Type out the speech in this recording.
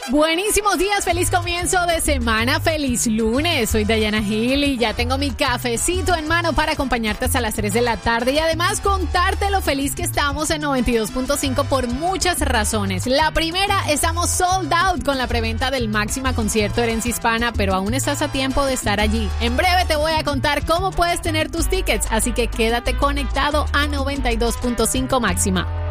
Buenísimos días, feliz comienzo de semana, feliz lunes. Soy Dayana Gil y ya tengo mi cafecito en mano para acompañarte hasta las 3 de la tarde y además contarte lo feliz que estamos en 92.5 por muchas razones. La primera, estamos sold out con la preventa del Máxima Concierto Herencia Hispana, pero aún estás a tiempo de estar allí. En breve te voy a contar cómo puedes tener tus tickets, así que quédate conectado a 92.5 Máxima.